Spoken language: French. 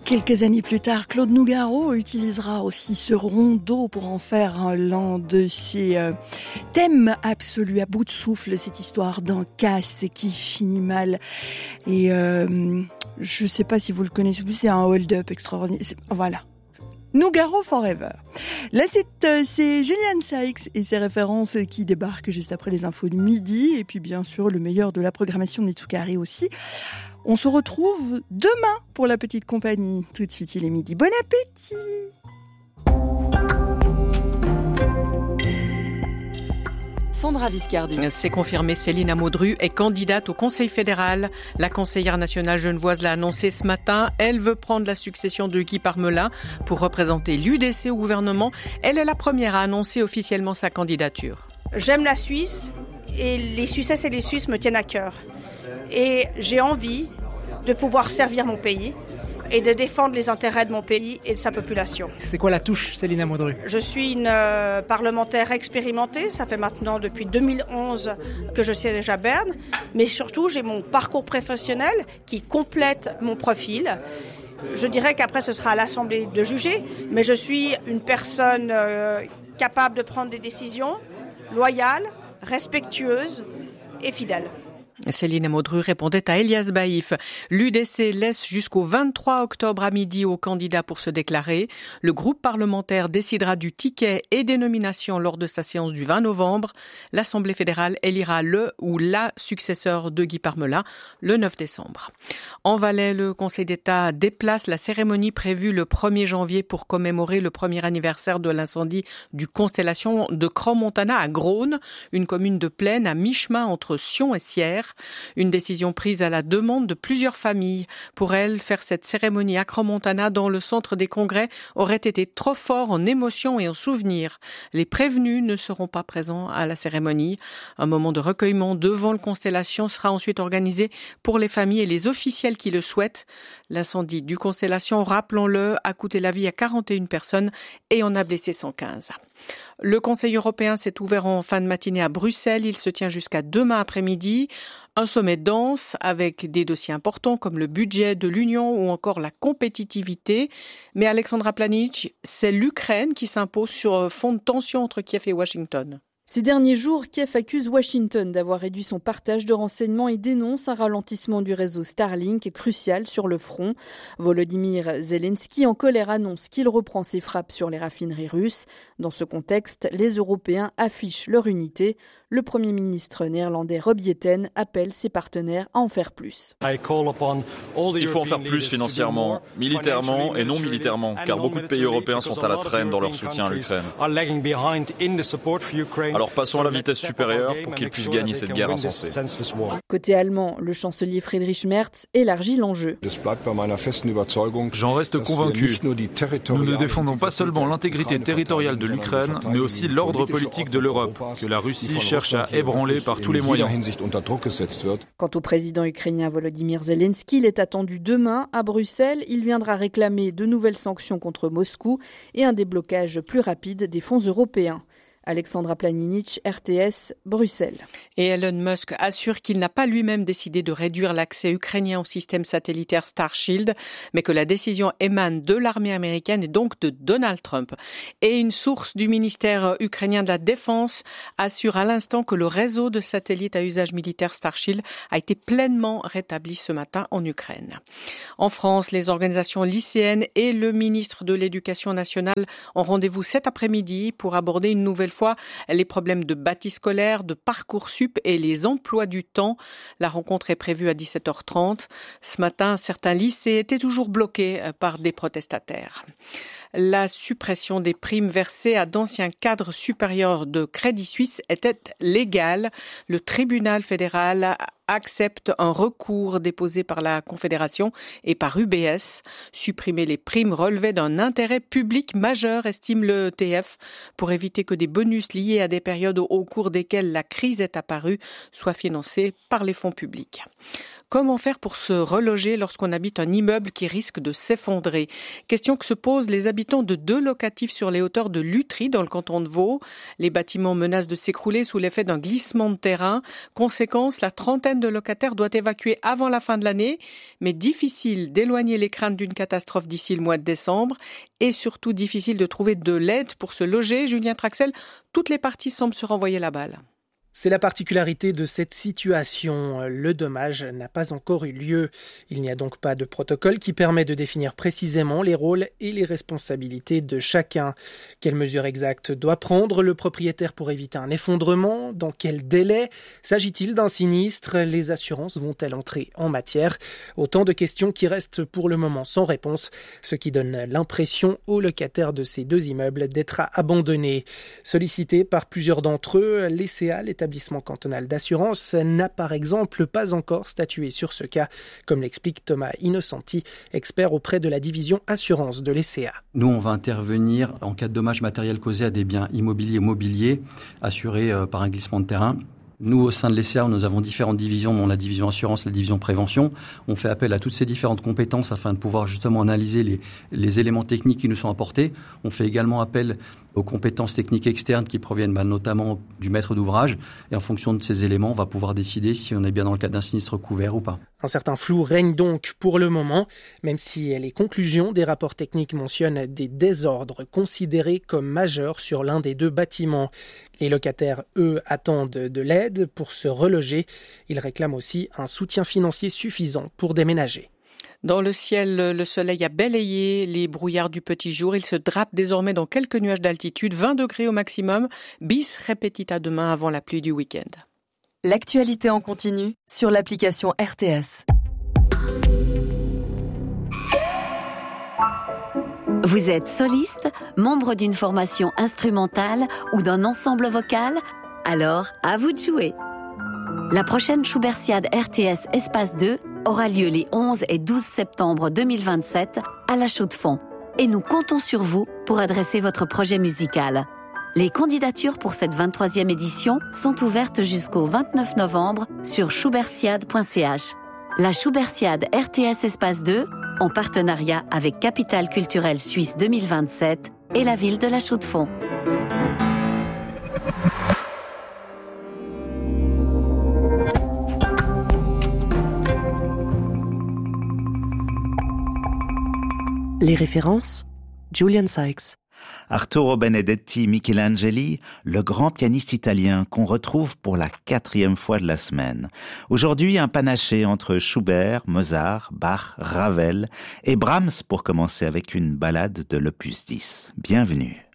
Quelques années plus tard, Claude Nougaro utilisera aussi ce rondeau pour en faire l'un de ses thèmes absolus, à bout de souffle, cette histoire d'un casse qui finit mal. Et je ne sais pas si vous le connaissez, c'est un hold-up extraordinaire. Voilà. Nougaro Forever. Là, c'est Julian Sykes et ses références qui débarquent juste après les infos de midi. Et puis, bien sûr, le meilleur de la programmation de Nitoukaré aussi. On se retrouve demain pour la petite compagnie. Tout de suite, il est midi. Bon appétit! Sandra Viscardi. C'est confirmé, Céline Amodru est candidate au Conseil fédéral. La conseillère nationale genevoise l'a annoncé ce matin. Elle veut prendre la succession de Guy Parmelin pour représenter l'UDC au gouvernement. Elle est la première à annoncer officiellement sa candidature. J'aime la Suisse et les Suissesses et les Suisses me tiennent à cœur. Et j'ai envie de pouvoir servir mon pays et de défendre les intérêts de mon pays et de sa population. C'est quoi la touche, Céline Amodru ? Je suis une parlementaire expérimentée, ça fait maintenant depuis 2011 que je siège à Berne, mais surtout j'ai mon parcours professionnel qui complète mon profil. Je dirais qu'après ce sera à l'Assemblée de juger, mais je suis une personne capable de prendre des décisions loyales, respectueuses et fidèles. Céline Amodru répondait à Elias Baïf. L'UDC laisse jusqu'au 23 octobre à midi aux candidats pour se déclarer. Le groupe parlementaire décidera du ticket et des nominations lors de sa séance du 20 novembre. L'Assemblée fédérale élira le ou la successeur de Guy Parmelin le 9 décembre. En Valais, le Conseil d'État déplace la cérémonie prévue le 1er janvier pour commémorer le premier anniversaire de l'incendie du Constellation de Crans-Montana à Grosne, une commune de plaine à mi-chemin entre Sion et Sierre. Une décision prise à la demande de plusieurs familles. Pour elles, faire cette cérémonie à Crans-Montana dans le centre des congrès aurait été trop fort en émotion et en souvenir. Les prévenus ne seront pas présents à la cérémonie. Un moment de recueillement devant le Constellation sera ensuite organisé pour les familles et les officiels qui le souhaitent. L'incendie du Constellation, rappelons-le, a coûté la vie à 41 personnes et en a blessé 115. Le Conseil européen s'est ouvert en fin de matinée à Bruxelles. Il se tient jusqu'à demain après-midi. Un sommet dense avec des dossiers importants comme le budget de l'Union ou encore la compétitivité. Mais Alexandra Planic, c'est l'Ukraine qui s'impose sur fond de tension entre Kiev et Washington. Ces derniers jours, Kiev accuse Washington d'avoir réduit son partage de renseignements et dénonce un ralentissement du réseau Starlink crucial sur le front. Volodymyr Zelensky, en colère, annonce qu'il reprend ses frappes sur les raffineries russes. Dans ce contexte, les Européens affichent leur unité. Le Premier ministre néerlandais Rob Jetten appelle ses partenaires à en faire plus. Il faut en faire plus financièrement, militairement et non militairement, car beaucoup de pays européens sont à la traîne dans leur soutien à l'Ukraine. Alors passons à la vitesse supérieure pour qu'ils puissent gagner cette guerre insensée. Côté allemand, le chancelier Friedrich Merz élargit l'enjeu. J'en reste convaincu. Nous ne défendons pas seulement l'intégrité territoriale de l'Ukraine, mais aussi l'ordre politique de l'Europe, que la Russie cherche à ébranler par tous les moyens. Quant au président ukrainien Volodymyr Zelensky, il est attendu demain à Bruxelles. Il viendra réclamer de nouvelles sanctions contre Moscou et un déblocage plus rapide des fonds européens. Alexandra Planinic, RTS, Bruxelles. Et Elon Musk assure qu'il n'a pas lui-même décidé de réduire l'accès ukrainien au système satellitaire Starshield, mais que la décision émane de l'armée américaine et donc de Donald Trump. Et une source du ministère ukrainien de la Défense assure à l'instant que le réseau de satellites à usage militaire Starshield a été pleinement rétabli ce matin en Ukraine. En France, les organisations lycéennes et le ministre de l'Éducation nationale ont rendez-vous cet après-midi pour aborder une nouvelle fois les problèmes de bâti scolaire, de Parcoursup et les emplois du temps. La rencontre est prévue à 17h30. Ce matin, certains lycées étaient toujours bloqués par des protestataires. La suppression des primes versées à d'anciens cadres supérieurs de Crédit Suisse était légale. Le tribunal fédéral accepte un recours déposé par la Confédération et par UBS. Supprimer les primes relevait d'un intérêt public majeur, estime le TF, pour éviter que des bonus liés à des périodes au cours desquelles la crise est apparue soient financés par les fonds publics. comment faire pour se reloger lorsqu'on habite un immeuble qui risque de s'effondrer? Question que se posent les habitants de 2 locatifs sur les hauteurs de Lutry dans le canton de Vaud. Les bâtiments menacent de s'écrouler sous l'effet d'un glissement de terrain. Conséquence, la trentaine de locataires doit évacuer avant la fin de l'année, mais difficile d'éloigner les craintes d'une catastrophe d'ici le mois de décembre et surtout difficile de trouver de l'aide pour se loger. Julien Traxel, toutes les parties semblent se renvoyer la balle. C'est la particularité de cette situation. Le dommage n'a pas encore eu lieu. Il n'y a donc pas de protocole qui permet de définir précisément les rôles et les responsabilités de chacun. Quelles mesures exactes doit prendre le propriétaire pour éviter un effondrement? Dans quel délai? S'agit-il d'un sinistre? Les assurances vont-elles entrer en matière? Autant de questions qui restent pour le moment sans réponse, ce qui donne l'impression aux locataires de ces 2 immeubles d'être abandonnés. Sollicités par plusieurs d'entre eux, l'ECA, l'établissement cantonal d'assurance, n'a par exemple pas encore statué sur ce cas, comme l'explique Thomas Innocenti, expert auprès de la division assurance de l'ECA. Nous, on va intervenir en cas de dommages matériels causés à des biens immobiliers ou mobiliers assurés par un glissement de terrain. Nous, au sein de l'ECA, nous avons différentes divisions, dont la division assurance, la division prévention. On fait appel à toutes ces différentes compétences afin de pouvoir justement analyser les éléments techniques qui nous sont apportés. On fait également appel aux compétences techniques externes qui proviennent notamment du maître d'ouvrage. Et en fonction de ces éléments, on va pouvoir décider si on est bien dans le cadre d'un sinistre couvert ou pas. Un certain flou règne donc pour le moment, même si les conclusions des rapports techniques mentionnent des désordres considérés comme majeurs sur l'un des 2 bâtiments. Les locataires, eux, attendent de l'aide pour se reloger. Ils réclament aussi un soutien financier suffisant pour déménager. Dans le ciel, le soleil a balayé les brouillards du petit jour. Il se drape désormais dans quelques nuages d'altitude, 20 degrés au maximum. Bis repetita demain avant la pluie du week-end. L'actualité en continu sur l'application RTS. Vous êtes soliste, membre d'une formation instrumentale ou d'un ensemble vocal? Alors, à vous de jouer. La prochaine Schubertiade RTS Espace 2 aura lieu les 11 et 12 septembre 2027 à La Chaux-de-Fonds. Et nous comptons sur vous pour adresser votre projet musical. Les candidatures pour cette 23e édition sont ouvertes jusqu'au 29 novembre sur schubertiade.ch. La Schubertiade RTS Espace 2, en partenariat avec Capitale Culturelle Suisse 2027 et la ville de La Chaux-de-Fonds. Les références, Julian Sykes. Arturo Benedetti Michelangeli, le grand pianiste italien qu'on retrouve pour la 4e fois de la semaine. Aujourd'hui, un panaché entre Schubert, Mozart, Bach, Ravel et Brahms pour commencer avec une ballade de l'opus 10. Bienvenue.